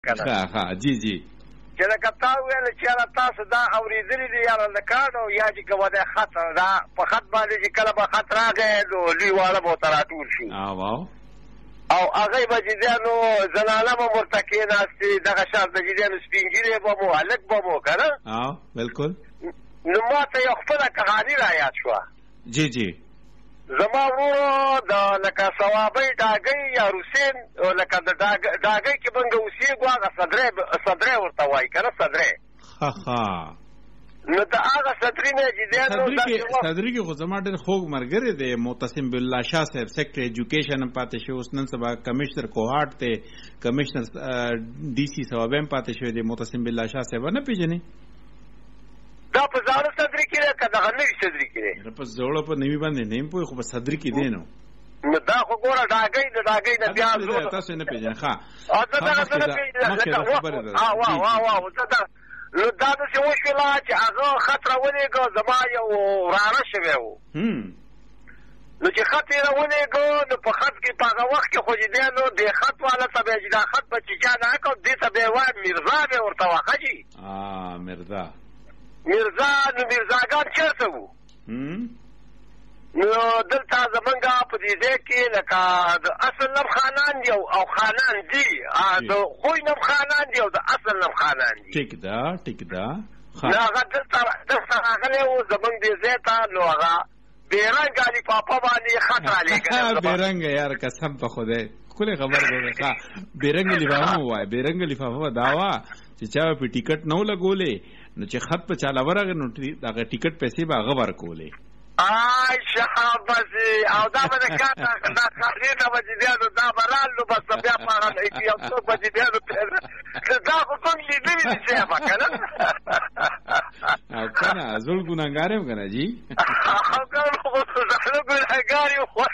ها جی جی چې لکه تا ویل چې یاره تاسو دا اورېدلي دي یاره د کاڼو یا چې کومه دی خط دا په خط باندې چې کله به خط راغی نو لوی واړه به ورته راټول شو او هغې به جدیانو زنانه به ورته کېناستې دغه شان د جدیانو سپین ږیرې به مو هلک به مو که نه بلکل نو ما ته یو خپله کهاني را یاد شوه جی جی زما ورو د لکه ثوابۍ ډاګۍ یا روسین لکه د ډاګۍ کې موږ اوسېږو هغه صدری ورته وایي که نه صدری نو د هغه صدري نه صدري کې خو زما ډېر خوږ ملګری دی معتصم بالله شاه صاحب سیکټري ایجوکیشن هم پاتې شوی اوس نن سبا کمشنر کوهاټ دی کمشنر ډي سي صوابۍ هم پاتې شوی دی معتصم بالله شاه صاحب نه پېژنې دا په زاړه صدري کې دی که دغه نوي صدري کې دی په زوړه په نوي باندې نه یم پوهې خو په صدري کې دی نو دا خو ګوره ډاګۍ د ډاګۍ نه بیا تاسو نه پېژنې ښه نو دا داسې وشوله چې هغه خط راولېږه زما یو وراره شوی و نو چې خط یې راولېږه نو په خط کې په هغه وخت کې خو چې دی نو دې خط والا ته به یې دا خط به چې چا نه کړ دې ته به یې وایي میرزا به یې ورته واخه جي میرزا نو میرزاګان چېرته وو نو دلته زمونږ په دې ځای کې لکه د اصل نم خانان دي او خانان دي د خوی نم خانان دي او د اصل نم خانان دي ټیک ده نو هغه دلته راغلی و زمونږ دې ځای ته نو هغه بېرنګ علي پاپا باندې خط رالېږلی بېرنګ یار قسم په خدای ښکلې خبر دی بېرنګ لفافه مو وایه بېرنګ لفافه به دا وه چې چا په ټیکټ نه و لګولې نو چې خط په چاله ورغی نو هغه ټیکټ پیسې به هغه ورکولې شاباسي او دا به د کار دا خاري ته به جدیانو دا به رالو بس بیا په هغه یو څوک به جدیانو دا خو کوم لیدلي دي صاحبه که نه او که نه زوړ ګناهګار یم که نه جي او که نه خو زړه ګناهګار یم خوښ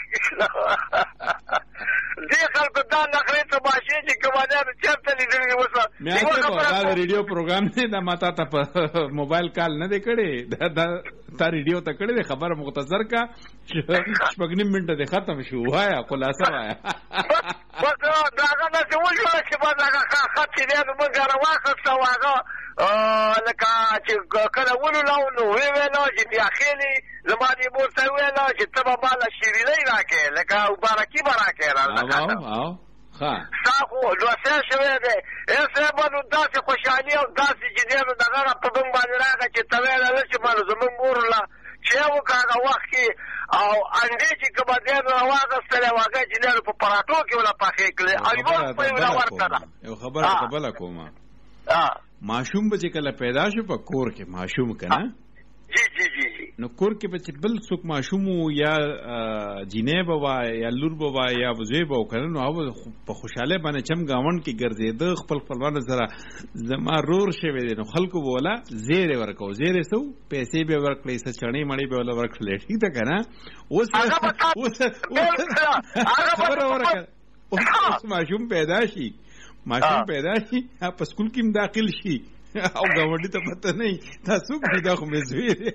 دې خلکو دا نخرې تماشې چې کومانیانو چېرته لیدلي دي اوس دا د ریډیو پروګرام دی دا ما تا ته په موبایل کال نه دی کړی تا ریډیو ته کړی دی خبره مختصر کا شپږ نیم منټه دی ختم شو وایه خلاصه وایه بس د هغه داسې وشوله چې بس هغه خط چې دی نو موږ راواخېسته او هغه لکه چې کله ولولو نو ویې ویله چې بیا خېلې زما دې مور ته وویله چې ته به ما له شیرینۍ راکړې لکه مبارکي به راکړې ستا خو لوسی شوی دی صاحبه نو داسې خوشحالي او داسې چې دی نو دغه په موږ باندې راغی چې ته ویله نه چې مانو زموږ مور له چې یې وکړه هغه وخت کې او انډې چې کومه دی نو راواغېستلې او هغه چې دی نو په پراټو کې وله پخې کړې او یوه روپۍ وله ورکړه یو خبره ته بله کومه ماشوم به چې کله پیدا شو په کور کې ماشوم که نه جی نو کور کې به چې بل څوک ماشوم یا جینۍ به وه یا لور به وه یا زوی به و که نه نو هغه په خوشحالۍ باندې چم ګاونډ کې ګرځېده خپل خپلوانو سره زما رور شوی دی نو خلکو به وله زیری ورکوو زیری څه پیسې به یې ورکړې څه چڼې مڼې به وله ورکړلې ټیک ده که نه اوس خبره ورکړه اوس ماشوم پیدا شي په سکول کې هم داخل شي او ګاونډي ته پته نه وي دا څوک دی دا خو مې زوی دی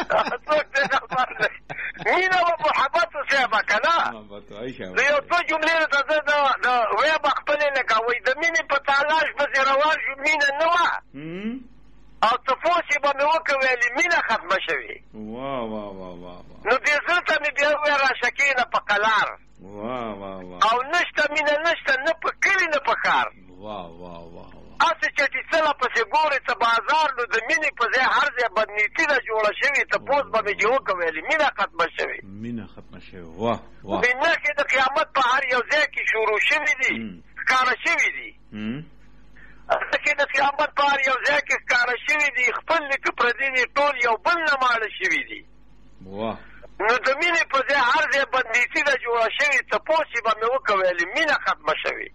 مینه و محبت صاحبه که نه نو یو څو جملې ته زه د ویم خپلې لکه وایي د مینې په تالاش پسې روان شو مینه نه وه او تپوس یې به مې وکړه ویلې مینه ختمه شوې نو دې زړه ته مې بیا وویل راشه کښېنه په قلار او نشته مینه نشته نه په کلي نه په ښار هسې چې ټیڅله پسې ګورې څه بازار نو د مینې په ځای هر ځای بدنیتي ده جوړه شوې تپوس به مې چې وکړه ویلې مینه ختمه شوې د نښې د قیامت په هر یو ځای کې شروع شوي دي ښکاره شوي دي نښې د قیامت په هر یو ځای کې ښکاره شوي دي خپل نیکه پردي دي ټول یو بل نه ماړه شوي دي نو د مینې په ځای هر ځای بدنیتي ده جوړه شوې تپوس یې به مې وکړه ویلې مینه ختمه شوې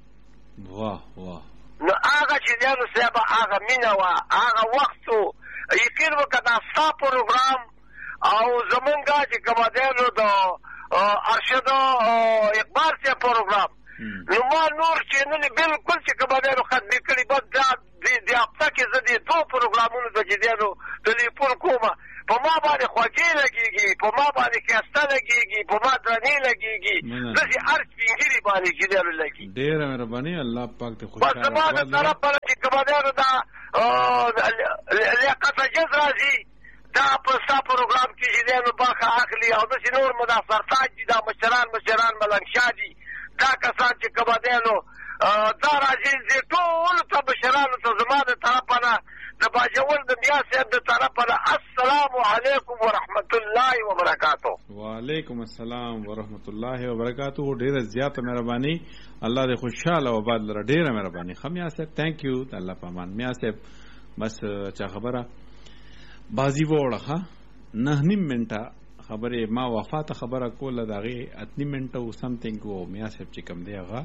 نو هغه چې دی نو صاحبه هغه مینه وه هغه وخت و یقین وکړه دا ستا پروګرام او زمونږ چې کومه دی نو د ارشد اقبال صاحب پروګرام نو ما نور چینلې بلکل چې کومه دی نو ختمې کړي بس د هفته کې زه دې دوه پروګرامونو ته چې دی نو ټلیفون کومه په ما باندې خوږې لګېږي په ما باندې ښایسته لګېږي په ما درنې لګېږي داسې هر سپین ږیري باندې چې دی نو لګي ډېره مهرباني الله الله پاک ته خوشاله بس زما د طرف نه چې کومه دا لیاقت جز راځي دا په ستا پروګرام کې چې دی نو برخه اخلي او داسې نور مو دا سرتاج دي دا مشران ملنګ شاه دي دا کسان چې کومه دی نو دا راځي چې ټولو ته مشرانو ته زما د طرفه نه د باجوړ د بیا صاحب د طرفه نه السلام علیکم ورحمت الله وبرکاتو. وعلیکم السلام ورحمت الله وبرکاتو. ډیره زیاته مهرباني. الله دې خوشاله او آباد لره. ډیره مهرباني. خمیا صاحب ثانک یو. الله پامان میا صاحب بس چا خبره بازی وړه ها 9 منټه خبره ما وفات خبره کوله دغه 8 منټه او سمثینګ وو میا صاحب چې کوم دی هغه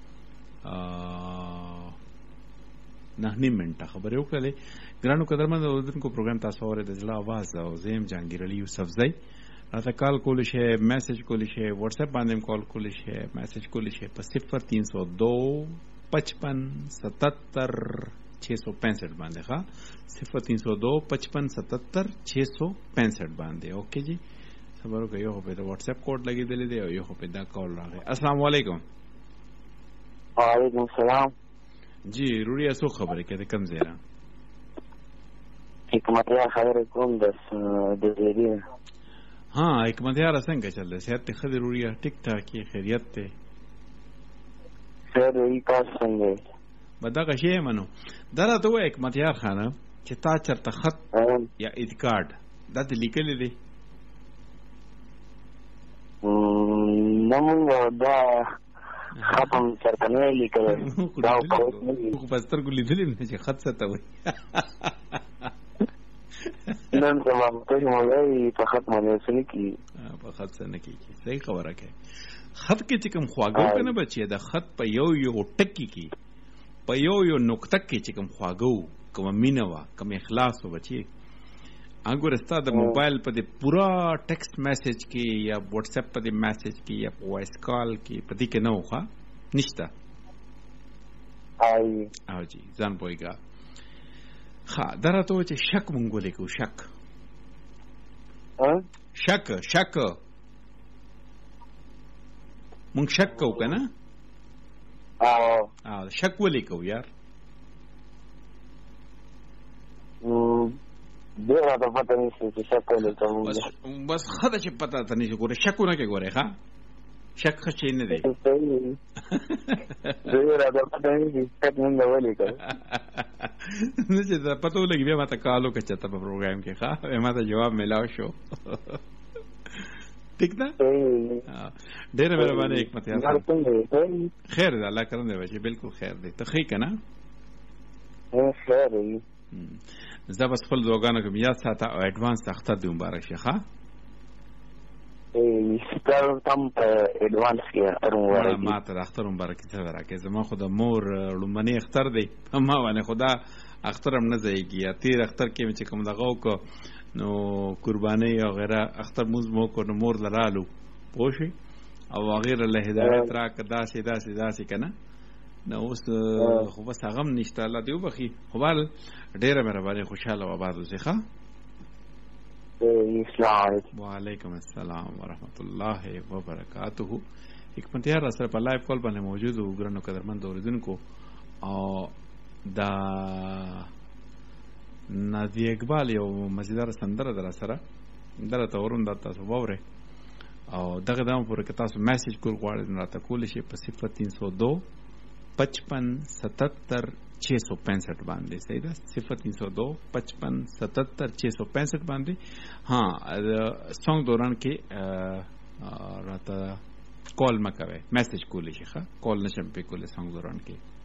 9 منټه خبره وکړلې. ګرانو قدرمن اوردونکو پروګرام تاسو اورئ د ځلا आवाज او زم جهانگیر علي یوسف زئی راته کال کول شي میسج کول شي واتس اپ باندې کال کول شي میسج کول شي په 0302 55 77 665 باندې ښا 0302 55 77 665 باندې. اوکے جی خبرو کوي یو په واتس اپ کوډ لګیدل دی او یو په دا کال راغی. السلام علیکم. وعلیکم السلام. جی روریا سو خبره کې کم زیرا حکمتیار خبره کوم د دې ها حکمتیار څنګه چل دی صحت خو روریا ټیک ټاک خیریت ته سر وی تاسو څنګه بدغه شی منو درته وای حکمتیار خانه چې تا چرته خط یا اید کارت دا د لیکل دی نو دا خطم چرته نه لیکل دا خو پستر ګولې دي چې خط څه ته وای نن زما ته مولای په خط باندې څه کی په خط څه نه کی صحیح خبره کوي. خط کې چې کوم خواږه کنه بچي دا خط په یو ټکی کی په یو نقطه کې چې کوم خواږه کوم مینه وا کوم اخلاص و بچي اګور استاد موبایل په دې پورا ټیکسټ میسج کې یا واتس اپ په دې میسج کې یا وایس کال کې په دې کې نه وخا نشته او جی ځان پويګه ها درته چې شک مونږ ولیکو شک مونږ شک کو کنه شک ولیکو یار دیره ته پته نشته چې شک ولیکو بس خدای چې پته ته نشي ګوره شکونه کې ګوره ها شک خچې نه دی دیره ته پته نشي شک نه ولیکو نه چې پته ولګي بیا ماته کالو کې چته په پروګرام کې ښه ماته جواب ملاو شو ٹھیک ده ډېر مهرباني حکمتیار خیر ده الله کرم دی بچي بالکل خیر دی ته خې کنه خیر دی زه بس خپل دوګانو کې بیا ساته او اډوانس اختر دی مبارک شه ښه ستر تم په اډوانس کې اختر مبارک ما ته اختر مبارک ته راکې زما خو د مور لومبني اختر دی ما باندې خدا اختر هم نه ځایږي یا تیر اختر کې چې کوم دغه وکړو نو قرباني او غیره اختر موز مو کو نو مور لرالو پوښي او غیر له هدایت راک داسې کنه نو اوس خو بس هغه نشته الله دی وبخي خو بل ډیره مهرباني خوشاله و آباد اوسې ښه. وعلیکم السلام ورحمت الله وبرکاته. حکمتیار سره په لایو کال باندې موجود او ګرانو قدرمن اوریدونکو او دا نادی اقبال یو مزیدار سندره در سره درته ورون د تاسو ووره او دغه دمو پورې که تاسو میسج کول غواړئ نو راته کولی شئ په 0302 55 77 665 باندې صحیح ده 0302 55 77 665 باندې ها سونګ دوران کې راته کال مکوي میسج کولی شي ښه کال نشم په کولی سونګ دوران کې